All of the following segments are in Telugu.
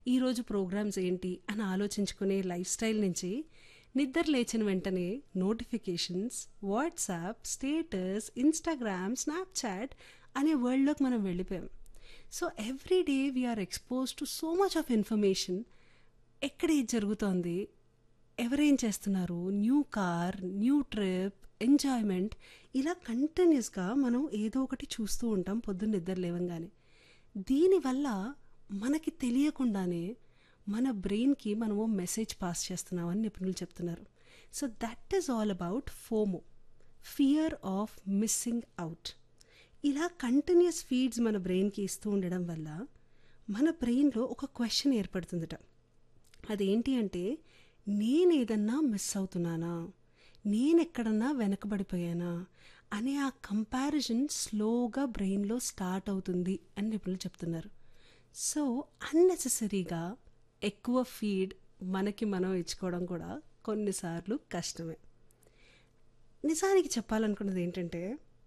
ఈరోజు ప్రోగ్రామ్స్ ఏంటి అని ఆలోచించుకునే లైఫ్ స్టైల్ నుంచి నిద్ర లేచిన వెంటనే notifications, WhatsApp, status, Instagram, Snapchat అనే వరల్డ్లోకి మనం వెళ్ళిపోయాం. So every day we are expose to so much of information. ఎక్కడ ఏది జరుగుతోంది, ఎవరేం చేస్తున్నారు, new car, new trip, enjoyment, ఇలా కంటిన్యూస్గా మనం ఏదో ఒకటి చూస్తూ ఉంటాం పొద్దున్న నిద్ర లేవంగానే. దీనివల్ల మనకి తెలియకుండానే మన బ్రెయిన్కి మనము మెసేజ్ పాస్ చేస్తున్నామని నిపుణులు చెప్తున్నారు. So that is all about FOMO, fear of missing out. ఇలా కంటిన్యూస్ ఫీడ్స్ మన బ్రెయిన్కి ఇస్తూ ఉండడం వల్ల మన బ్రెయిన్లో ఒక క్వశ్చన్ ఏర్పడుతుందట. అదేంటి అంటే, నేనేదన్నా మిస్ అవుతున్నానా, నేనెక్కడన్నా వెనకబడిపోయానా అనే ఆ కంపారిజన్ స్లోగా బ్రెయిన్లో స్టార్ట్ అవుతుంది అని నిపుణులు చెప్తున్నారు. సో అన్నెసెసరీగా ఎక్కువ ఫీడ్ మనకి మనం ఇచ్చుకోవడం కూడా కొన్నిసార్లు కష్టమే. నిజానికి చెప్పాలనుకున్నది ఏంటంటే,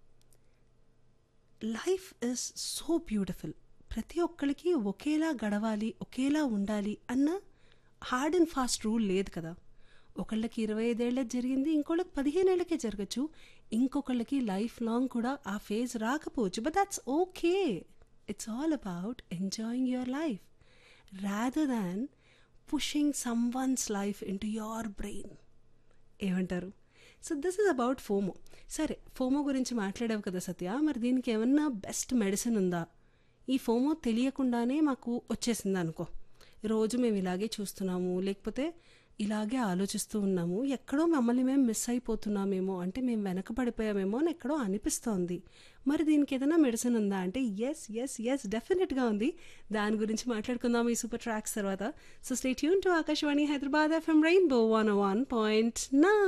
లైఫ్ ఇస్ సో బ్యూటిఫుల్. ప్రతి ఒక్కరికి ఒకేలా గడవాలి, ఒకేలా ఉండాలి అన్న హార్డ్ అండ్ ఫాస్ట్ రూల్ లేదు కదా. ఒకళ్ళకి 25 ఏళ్ళకి జరిగింది, ఇంకోళ్ళకి 15 ఏళ్ళకే జరగచ్చు, ఇంకొకళ్ళకి లైఫ్ లాంగ్ కూడా ఆ ఫేజ్ రాకపోవచ్చు. But that's okay. It's all about enjoying your life rather than pushing someone's life into your brain. ఏమంటారు? So this is about FOMO. సరే, ఫోమో గురించి మాట్లాడావు కదా సత్య, మరి దీనికి ఏమన్నా బెస్ట్ మెడిసిన్ ఉందా? ఈ ఫోమో తెలియకుండానే మాకు వచ్చేసింది అనుకో, రోజు మేము ఇలాగే చూస్తున్నాము, లేకపోతే ఇలాగే ఆలోచిస్తూ ఉన్నాము, ఎక్కడో మమ్మల్ని మేము మిస్ అయిపోతున్నామేమో, అంటే మేము వెనకబడిపోయామేమో అని ఎక్కడో అనిపిస్తోంది. మరి దీనికి ఏదైనా మెడిసిన్ ఉందా అంటే, ఎస్ ఎస్ ఎస్ డెఫినెట్గా ఉంది. దాని గురించి మాట్లాడుకుందాం ఈ సూపర్ ట్రాక్స్ తర్వాత. So stay tune to Akashvani Hyderabad FM rainbow 101.9.